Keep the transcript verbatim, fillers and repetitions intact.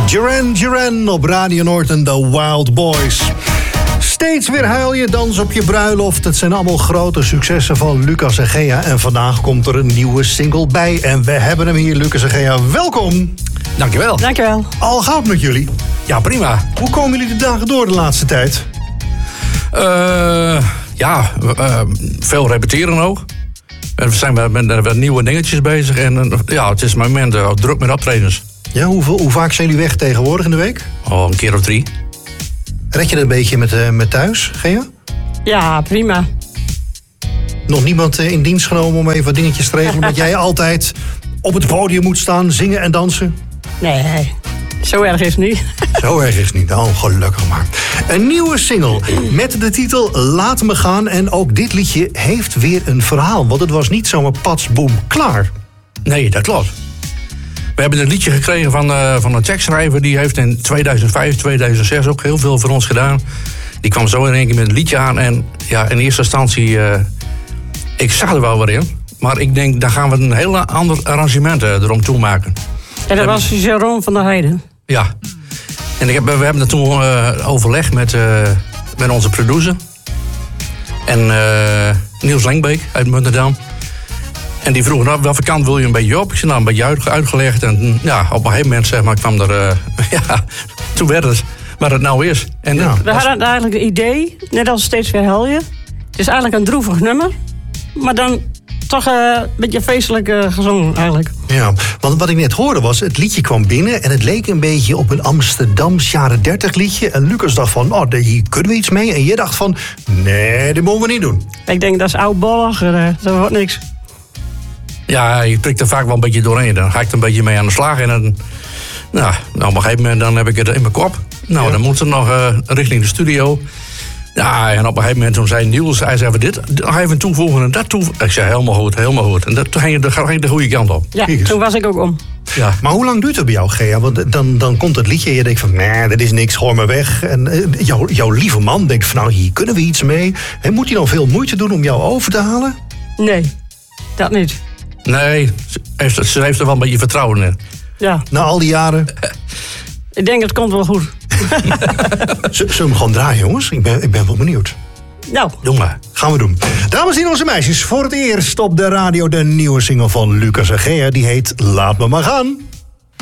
Duran Duran op Radio Noord en The Wild Boys. Steeds weer huil je, dans op je bruiloft. Het zijn allemaal grote successen van Lucas en Gea. En vandaag komt er een nieuwe single bij. En we hebben hem hier, Lucas en Gea. Welkom. Dankjewel. Dankjewel. Al gaat het met jullie? Ja, prima. Hoe komen jullie de dagen door de laatste tijd? Uh, ja, uh, veel repeteren ook. We zijn met, met, met nieuwe dingetjes bezig. En uh, ja, het is mijn moment uh, druk met optredens. Ja, hoeveel, hoe vaak zijn jullie weg tegenwoordig in de week? Oh, een keer of drie. Red je dat een beetje met, uh, met thuis, Gea? Ja, prima. Nog niemand uh, in dienst genomen om even wat dingetjes te regelen? Dat jij altijd op het podium moet staan, zingen en dansen? Nee, zo erg is het niet. Zo erg is het niet, oh, gelukkig maar. Een nieuwe single met de titel Laat me gaan. En ook dit liedje heeft weer een verhaal. Want het was niet zomaar pats, boem, klaar. Nee, dat klopt. We hebben een liedje gekregen van, uh, van een tekstschrijver. Die heeft in tweeduizend vijf, tweeduizend zes ook heel veel voor ons gedaan. Die kwam zo in één keer met een liedje aan. En ja, in eerste instantie, uh, ik zag er wel wat in. Maar ik denk, daar gaan we een heel ander arrangement uh, erom toe maken. En dat was Jeroen van der Heijden. Ja. En ik heb, we hebben dat toen uh, overlegd met, uh, met onze producer. En uh, Niels Lengbeek uit Muntendam. En die vroeg, nou, welke kant wil je een beetje op? Ik zei, nou, een beetje uit, uitgelegd. En ja, op een gegeven moment, zeg maar, kwam er... Uh, ja, toen werd het wat het nou is. En, ja. We hadden eigenlijk een idee, net als Steeds weer huil je. Het is eigenlijk een droevig nummer. Maar dan toch uh, een beetje feestelijk uh, gezongen, eigenlijk. Ja, want wat ik net hoorde was, het liedje kwam binnen... en het leek een beetje op een Amsterdams jaren dertig liedje. En Lucas dacht van, oh, hier kunnen we iets mee. En jij dacht van, nee, dat moeten we niet doen. Ik denk, dat is oudbollig, uh, dat wordt niks. Ja, je prikt er vaak wel een beetje doorheen. Dan ga ik er een beetje mee aan de slag. En dan, nou, op een gegeven moment dan heb ik het in mijn kop. Nou, ja. Dan moet het nog uh, richting de studio. Ja, en op een gegeven moment toen zei Niels, hij zei, dit nog even toevoegen en dat toevoegen. Ik zei, helemaal goed, helemaal goed. En dat, toen ging je, ging je de goede kant op. Ja, toen was ik ook om. Ja. Maar hoe lang duurt het bij jou, Gea? Want dan, dan komt het liedje en je denkt van, nee, dat is niks, gooi maar weg. En uh, jou, jouw lieve man denkt van, nou, hier kunnen we iets mee. En moet hij dan veel moeite doen om jou over te halen? Nee, dat niet. Nee, ze heeft, ze heeft er wel een beetje vertrouwen in. Ja. Na al die jaren? Ik denk, het komt wel goed. Zullen we hem gewoon draaien, jongens? Ik ben, ik ben wel benieuwd. Nou. Doe maar. Gaan we doen. Dames en heren, meisjes, voor het eerst op de radio de nieuwe single van Lucas en Gea. Die heet Laat me maar gaan.